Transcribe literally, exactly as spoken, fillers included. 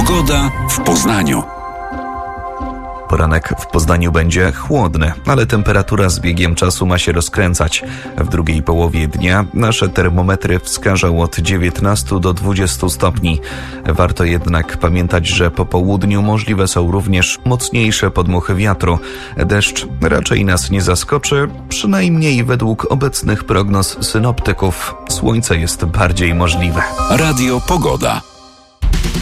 Pogoda w Poznaniu. Poranek w Poznaniu będzie chłodny, ale temperatura z biegiem czasu ma się rozkręcać. W drugiej połowie dnia nasze termometry wskażą od dziewiętnastu do dwudziestu stopni. Warto jednak pamiętać, że po południu możliwe są również mocniejsze podmuchy wiatru. Deszcz raczej nas nie zaskoczy, przynajmniej według obecnych prognoz synoptyków. Słońce jest bardziej możliwe. Radio Pogoda.